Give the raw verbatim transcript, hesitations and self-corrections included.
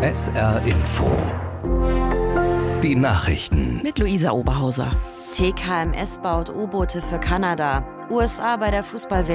S R Info. Die Nachrichten. Mit Luisa Oberhauser. T K M S baut U-Boote für Kanada. U S A bei der Fußball-W M